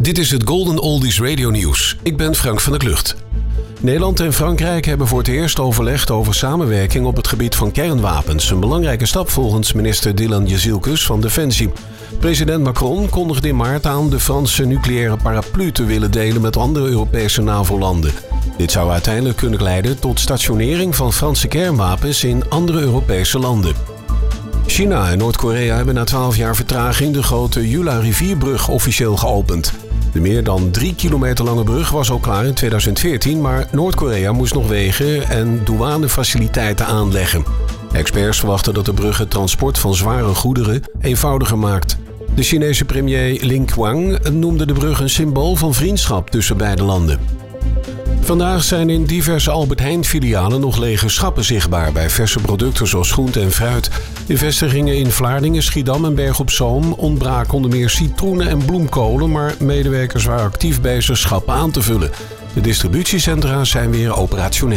Dit is het Golden Oldies Radio Nieuws. Ik ben Frank van der Klucht. Nederland en Frankrijk hebben voor het eerst overlegd over samenwerking op het gebied van kernwapens. Een belangrijke stap volgens minister Dylan Jezielkus van Defensie. President Macron kondigde in maart aan de Franse nucleaire paraplu te willen delen met andere Europese NAVO-landen. Dit zou uiteindelijk kunnen leiden tot stationering van Franse kernwapens in andere Europese landen. China en Noord-Korea hebben na 12 jaar vertraging de grote Yula-rivierbrug officieel geopend. De meer dan 3 kilometer lange brug was al klaar in 2014, maar Noord-Korea moest nog wegen en douanefaciliteiten aanleggen. Experts verwachten dat de brug het transport van zware goederen eenvoudiger maakt. De Chinese premier Li Qiang noemde de brug een symbool van vriendschap tussen beide landen. Vandaag zijn in diverse Albert Heijn-filialen nog lege schappen zichtbaar bij verse producten zoals groente en fruit. In vestigingen in Vlaardingen, Schiedam en Berg op Zoom ontbraken onder meer citroenen en bloemkolen, maar medewerkers waren actief bezig schappen aan te vullen. De distributiecentra zijn weer operationeel.